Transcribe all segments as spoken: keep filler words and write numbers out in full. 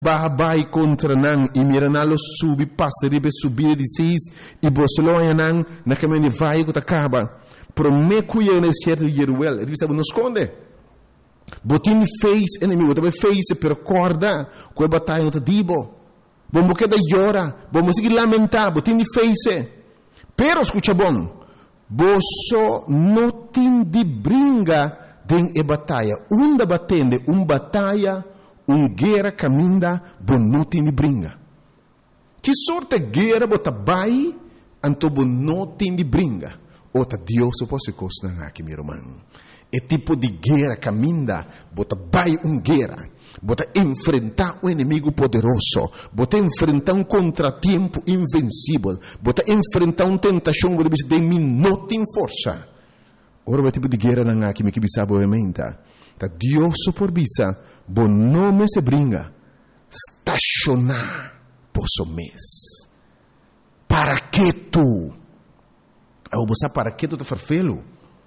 bahabay contra nang imiranalo subi pasaribe subir de seis e bosloia nang na caminho vai que acaba pro me cuia no certo yeruel ele sabe nos esconde botin face inimigo também face per corda coi batalha no dibo bom que da llora bom seguir lamentar botin face pero escucha bom boso notin di bringa den e batalha unda batende um batalha um guerra caminda bonuti ni bringa. Que sorte guerra bota bai anto bonuti ni bringa. Ota Deus o posso costar aqui meu irmão. É tipo de guerra caminda bota bai um guerra. Bota enfrentar um inimigo poderoso. Bota enfrentar um contratempo invencível. Bota enfrentar uma tentação bota de minuto em força. Ora é tipo de guerra na aqui me que bisabo ementa. Ta Deus o por bisa bom nome se bringa estacionar posso mês para que tu ao você para que tu te farfelo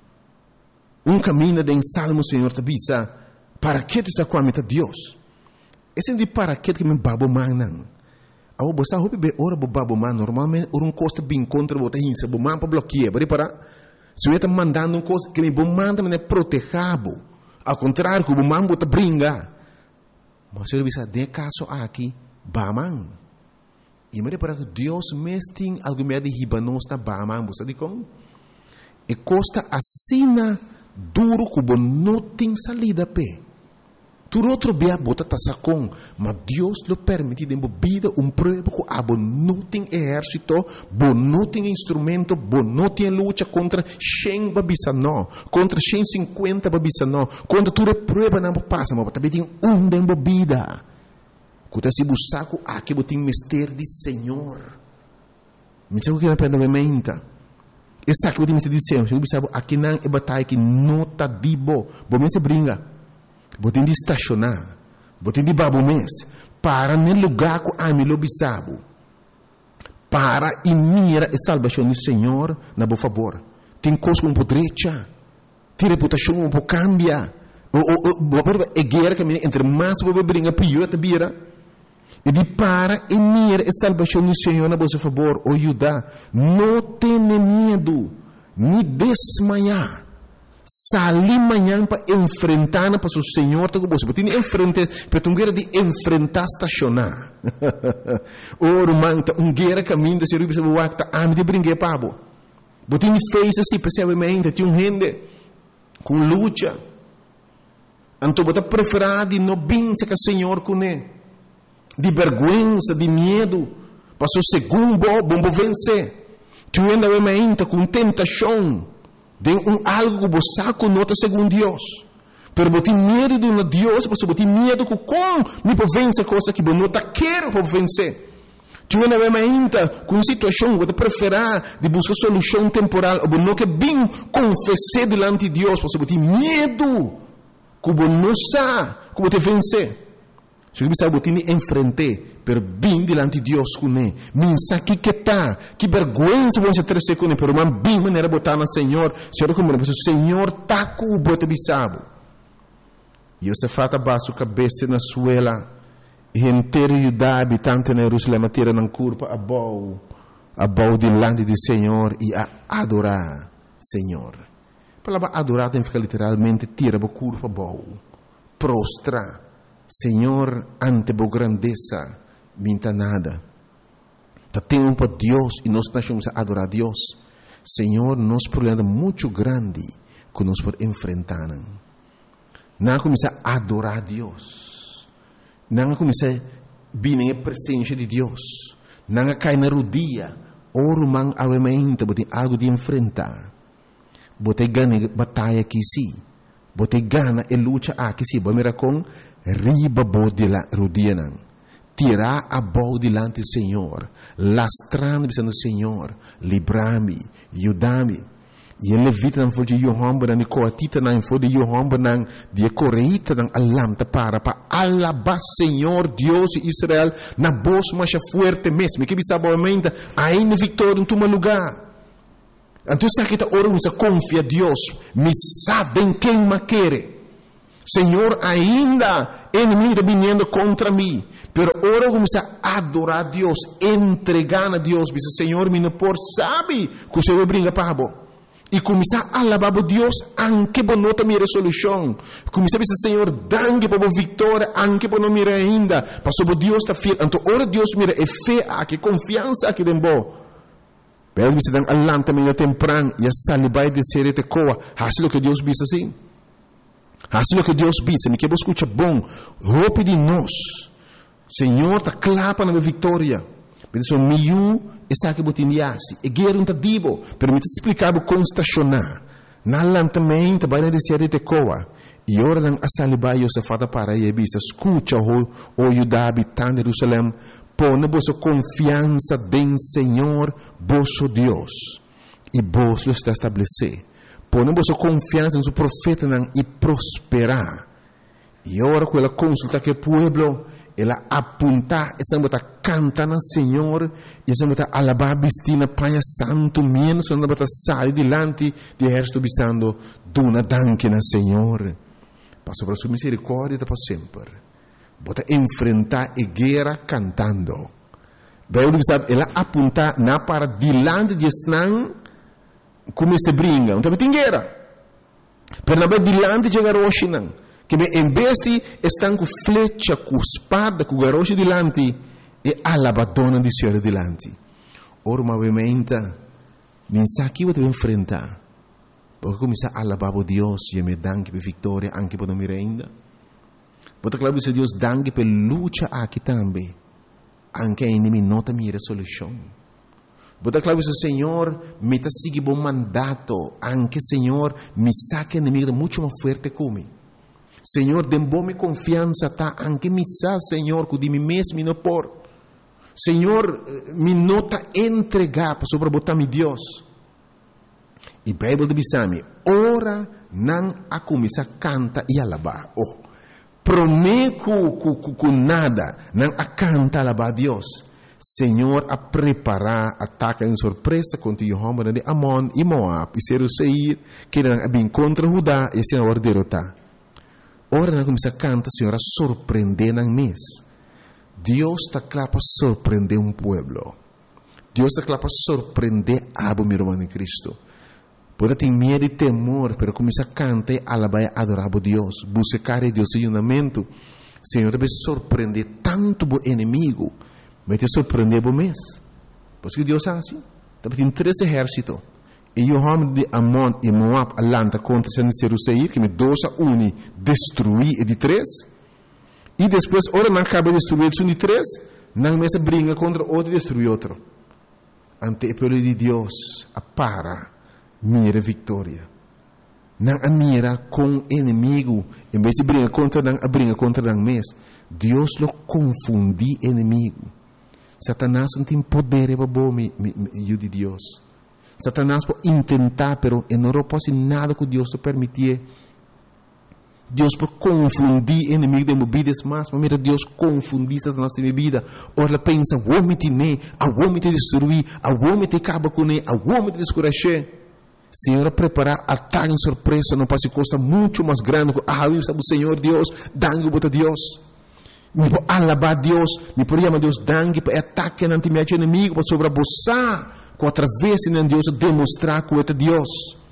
um caminho de salmo Senhor te bisa para que tu está com a meta Deus esse de para que que me babo manan ao você hope be ora bo babo man normalmente ora um costa bem contra bota insa bo man para bloquear bari para se eu está mandando um coisa que me bo manda me protegabo ao contrário, como man bota bringa. Mas eu bisa de caso aqui, baman. E me para que Deus mestin algo me de hibanos na baman, você diz como? E costa assina duro como não tem salida pe. Tu outro bia bota tasacon, mas Deus lo permite de vida um prova que abo não tem exército, bo não tem instrumento, bo não tem luta contra cem babisano, contra cem e cinquenta babisano, contra tu prova não passa, mas também tem um de vida. Quando se busca aqui botin mistério de Senhor. Me sabe o que é para não menta. Essa que botin mistério de Senhor, eu sabe aqui não é batalha que não tá dibo, bo me se bringa. Botin de estacionar, botin de babo mês, para no lugar que a mim lobisabo, para e mira a salvação do Senhor na boa favor. Tem coisa com podrecha, tem reputação com por cambia, o o o é guerra que entre mais boa brinca pior te bira. E de para e mira a salvação do Senhor na boa favor, o Judá, não tenha medo, nem desmaiar. Salir amanhã para enfrentar para o Senhor tá com você. Porque tem enfrentar, para tu guerra de enfrentar estacionar. Oro manta um guerra caminho de ser o bispo wakta am de brinque pabo. Porque tem fez assim percebamente tem um rende com luta. Anto bota preferado não binse que o Senhor com ele. De vergonha, de medo, para o segundo bom vencer. Tu ainda vai com tentação. De um algo que você conota segundo Deus. Pero você tem medo de um Deus, você tem medo que como me pode vencer coisa que você não quer para vencer. Tu não vai ainda com situação que você prefere de buscar solução temporal, ou não que bem confessar diante de Deus, você tem medo que você não sabe como te vencer. Se você sabe, você enfrentar, pero bem diante de Deus com ele. Minsa que que tá, que vergonha você ter se com ele, pero man bem maneira botar no Senhor, Senhor como o Senhor tá com o bote bisabo. E você fata baixo cabeça na suela, e inteiro Judá habitante na Jerusalém tira na curva a bau, a bau diante do Senhor e a adorar Senhor. A palavra adorar tem que ficar literalmente tira a curva bau, prostra. Senhor, ante a grandeza, minta nada. Tá tempo para Deus e nós estamos a adorar a Deus. Senhor, nós problema muito grande que nós podemos enfrentar. Não começar a adorar a Deus. Não começar a vir a presença de Deus. Não cair na rodia. Oro man avemento, botem algo de enfrentar. Botem ganha batalha aqui sim. Botem gana e luta aqui sim. Bom, mira com riba bode la rudianan. Tirar a boa delante do Senhor. Lastrando pensando Senhor. Librame. Ajudame. E ele levita não foi de Johan Banan. E coatita não foi de Johan Banan. De correita não alam para. Para alabar Senhor Deus de Israel. Na voz mais forte mesmo. Que bisa boamente. Ainda vitória em toma lugar. Então, se kita orang bisa confia Deus, me sabem quem me quer. Senhor, ainda inimigo está vindo contra mim, pero ora começar a adorar a Deus, entregar a Deus, diz Senhor, me não por sabe que o Senhor brinca para bo. E começar a alabar a Deus, anche por nota minha resolução. Começar a dizer, Senhor, danke por a vitória, anche por não mira ainda. Passou Deus está fiel. Então, ora Deus mira é fé aqui, confiança aqui dentro. Pero você dá alanta meio temprano e a salibai de ser te coa. Assim o que Deus diz assim. Assim o que Deus diz, me que você escuta bom, roupa de nós. Senhor, está clapa na minha vitória. Pensa, miu, essa que botindiasi, e guerra não está divo, permite explicar como estacionar. Na lantamento, vai na descer de coa. E ora não a salibai o safada para e bisa, escuta o o Judá habitante de Jerusalém, põe vossa confiança em Senhor, vosso Deus, e vos lo está estabelecer. Põe vossa confiança no profeta e prosperar. E ora com ela consulta que o povo, ela apunta, essa bota canta na Senhor, e essa bota alabar bistina Pai Santo, menos essa bota sai delante de exército bisando, duna danke na Senhor. Passo para sua misericórdia para sempre. Bota enfrentar a guerra cantando. Bem, sabe, ela apunta na para delante de Esnan, como se brinca, então tem guerra. Pero na delante de garoche não. Que em vez de estão com flecha, com espada, com garoche delante, e alabadona de Senhor delante. Ora, obviamente, mensagem que você vai enfrentar. Porque começar a alabar a Deus, e me danke por vitória, anche por não me ainda. Porque claro que Deus danke por luta aqui também. Anche a inimigo nota minha resolução. Porque claro que o Senhor me está seguindo bom mandato, anche Senhor me saque inimigo muito mais forte como. Senhor, dê-me confiança, tá? Anche me sa, Senhor, que de mim mesmo não por. Senhor, me nota entregar para sobrebotar meu Deus. E a Bíblia diz a mim, ora não a começar a cantar e alabar. Oh, prometo com nada, não a cantar e alabar a Deus. Senhor, a preparar ataque em surpresa contra o homem de Amon e Moab, e ser o Seir, que não bem contra Judá, e assim a derrotar. Ora não começa a cantar, Senhor, a surpreender no mês. Deus está claro para surpreender um povo. Deus está claro para surpreender a meu irmão em Cristo. Pode ter medo e temor, mas começa a cantar e alabar e adorar a Deus. Buscar a Deus em unamento. Senhor, deve surpreender tanto o inimigo, mas te surpreender o mês. Por isso que Deus é assim. Deve ter três exércitos. E o homem de Amon e Moab alanta contra Seir, que me dois a um destruir e de três. E depois, ora não acaba de destruir um de três, não mais brinca contra outro e destruir outro. Ante o poder de Deus, a para, mira vitória. Não a mira com o inimigo, em vez de brincar contra não a brinca contra não mais. Deus lo confundi inimigo. Satanás não tem poder para bom me de Deus. Satanás pode tentar, pero não pode nada que Deus te permitir. Deus pode confundir inimigo de movidas mais, mas mira, Deus confundir Satanás de minha vida. Ora, pensa, o homem te ne, o homem te destruir, o homem te acaba com ele, o homem te descuracher. Senhor, preparar ataque em surpresa, não passa coisa muito mais grande. Ah, eu sabe o Senhor Deus, dangue para Deus. Me pode alabar Deus, me pode chamar Deus, dangue para ataque ante meu inimigo, para sobreabusar. Com através de Deus demonstrar que é Deus.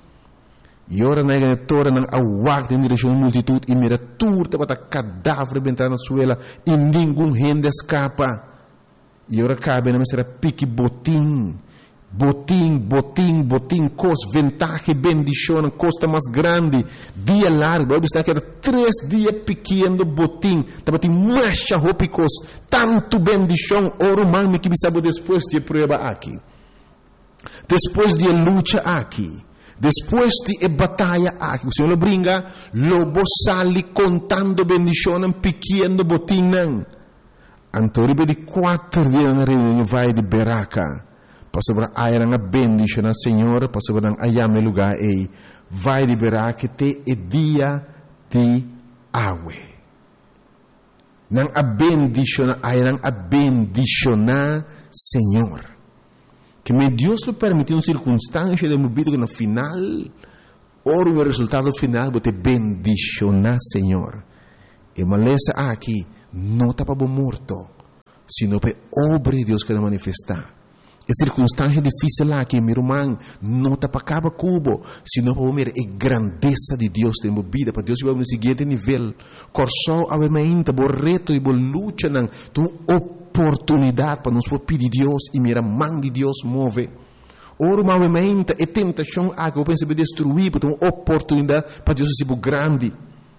E ora na ganhatora não aguarda em direção à multitud e mira turta para cadáver bentar na suela e nenhum rende escapa. E ora cabe na mestra pique botim, botim, botim, botim, cos ventaja bendição, costa mais grande, dia largo. Você está que era três dias pequeno botim, estava tem mais roupas, tanto bendição, ora mami que me sabe depois de prova aqui. Depois de luta aqui, depois de batalha aqui, o Senhor brinca, lobo sali contando bendição pequeno botim não. Antoribe de quatro dias na reunião vai de Beraca, para sobre a ayah bendição ao Senhor, para sobre a ayame lugar e vai de Beraca te e dia de água. Não a bendição, ayah a bendição Senhor. Que me Deus lhe permitiu uma circunstância de minha vida que no final Ora o resultado final bote bendicionar Senhor. E maleza aqui não está para morto, sino para obra de Deus que vai manifestar. A circunstância difícil lá que meu irmão não está para acabar cubo, sino para ver a grandeza de Deus em minha vida, para Deus vai no seguinte nível. Corso obviamente, o reto e a luta não, tem oportunidade para nos pedir Deus e mira mão de Deus move. Ora, obviamente, a tentação a que eu penso destruir, porque tem uma oportunidade para Deus ser grande.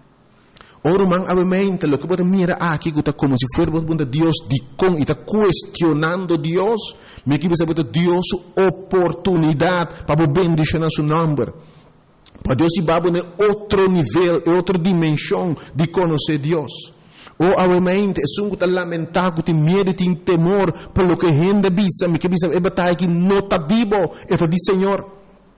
Ora, obviamente, o que você mira aqui está como se fosse Deus de com e está questionando Deus, mas que você pode Deus oportunidade para bendicionar seu nome. Para Deus ir para outro nível, outra dimensão de conhecer Deus. Ou, obviamente, é um que lamentar, que tem medo e tem temor pelo que a gente bisa, mas que bisa é batalha que não está vivo, é de Senhor.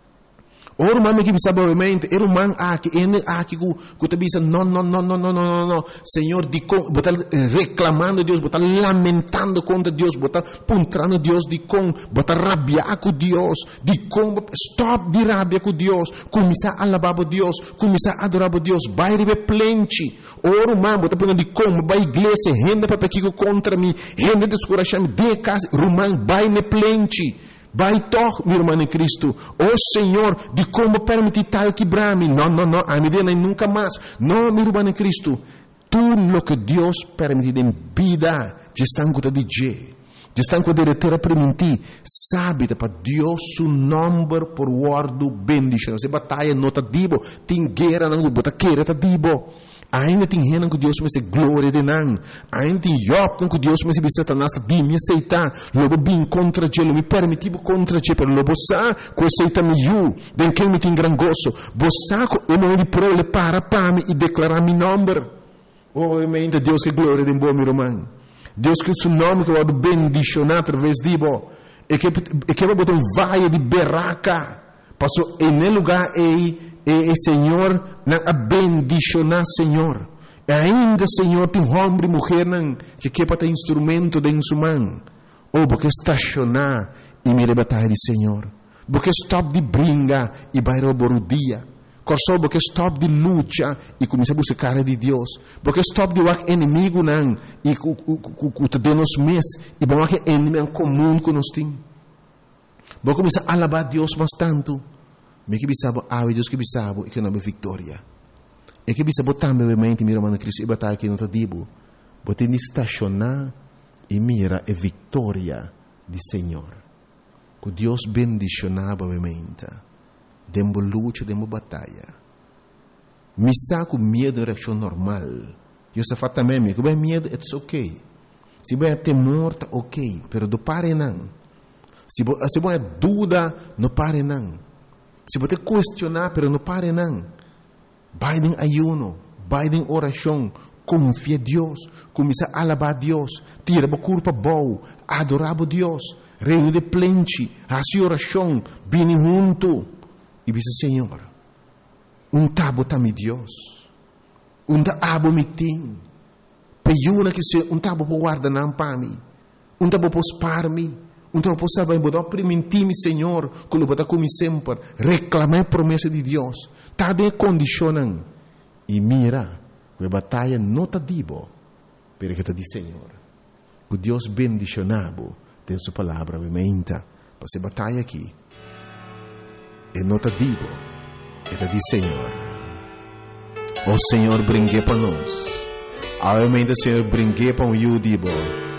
Ora, mami que bisa obviamente, era um man aqui, ele aqui que te bisa, não, não, não, não, não, não, não, Senhor, de com, botar reclamando Deus, botar lamentando contra Deus, botar puntrando Deus de com, botar rabiar com Deus, de com, stop de rabia com Deus, começar a alabar Deus, começar a adorar Deus, vai receber plente. Ora, mami, botar punta de com, vai igreja, renda para pequeno contra mim, renda de escurachame, de casa, rumang, vai ne plente. Vai toch, meu irmão em Cristo. Oh Senhor, de como permitir tal quebrar-me. Não, não, não, a medida nem nunca mais. Não, meu irmão em Cristo. Tudo o que Deus permite em vida, já está em conta de Deus. Já está em conta de terra permitir. Sabe, para Deus, o nome por guardo bendição. Se batalha não está dibo, tem guerra não, bota guerra está dibo. Ainda tem gente que Deus me se glória de não. Ainda tem Job que Deus me se Satanás de me aceitar. Logo bem contra ele, me permitivo contra ele, pero logo sa que aceita me eu, bem que me tem gran gozo. Bosa ko o mo di pro le para para me e declarar mi nome. Oh, ainda Deus que glória de bom meu irmão. Deus que seu nome que vai bendicionar através de bo. E que e que vai botar um valle de berraca. Passou em lugar aí e o Senhor não bendicionar Senhor. E ainda Senhor tem homem e mulher que quer para ter instrumento de sua mão. Ou porque estacionar e me batalha de Senhor. Porque stop de brinca e vai roubar o dia. Corso porque stop de luta e começa a buscar de Deus. Porque stop de o inimigo não e o te denos mes e bom que inimigo comum que nós temos. Porque começa a alabar Deus bastante. Me que bisabo, ah, Deus que bisabo, e que não é vitória. E que bisabo também, obviamente, mira, mano, Cristo, e batalha que não está dibo. Bote ni estacionar e mira a vitória do Senhor. Que Deus bendicionava, obviamente. Dembo luta, dembo batalha. Me saco medo é reação normal. Eu só faço também, que vai medo, it's ok. Se vai temor, tá ok. Pero do pare não. Se vai dúvida, não pare não. Se você questionar, pero não pare não. Vai em ayuno, vai em oração, confia em Deus, começa a alabar a Deus, tira a culpa boa, adorar a Deus, reino de plente, a sua oração, vem junto. E diz, Senhor, um tabo tá me Deus, um tabo me tem, peiuna que se um tabo por guarda não para mim, um tabo por spar me. Então, eu posso saber, eu permitir-me, Senhor, que eu vou como sempre, reclamar a promessa de Deus. Está de condicionando. E mira, que a batalha não está dibo, pero que está de Senhor. Que Deus bendicionado tem sua palavra, obviamente, para essa batalha aqui. E não está dibo, está de Senhor. O Senhor brinque para nós. Obviamente, o Senhor brinque para o eu dibo.